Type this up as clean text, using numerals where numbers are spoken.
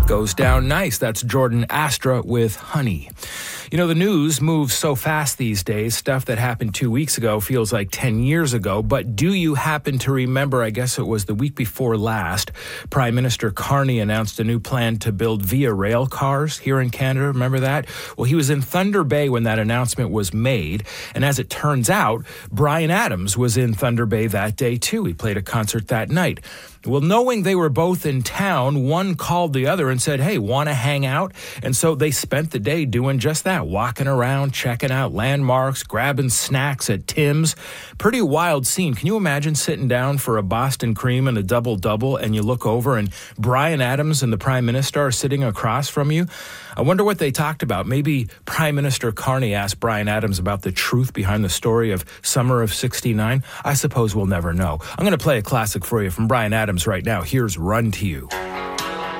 Goes down nice. That's Jordan Astra with Honey. You know, the news moves so fast these days. Stuff that happened 2 weeks ago feels like 10 years ago. But do you happen to remember, I guess it was the week before last, Prime Minister Carney announced a new plan to build Via Rail cars here in Canada. Remember that? Well, he was in Thunder Bay when that announcement was made. And as it turns out, Bryan Adams was in Thunder Bay that day, too. He played a concert that night. Well, knowing they were both in town, one called the other and said, hey, want to hang out? And so they spent the day doing just that, walking around, checking out landmarks, grabbing snacks at Tim's. Pretty wild scene. Can you imagine sitting down for a Boston cream and a double-double and you look over and Bryan Adams and the Prime Minister are sitting across from you? I wonder what they talked about. Maybe Prime Minister Carney asked Bryan Adams about the truth behind the story of Summer of '69. I suppose we'll never know. I'm going to play a classic for you from Bryan Adams right now. Here's Run to You.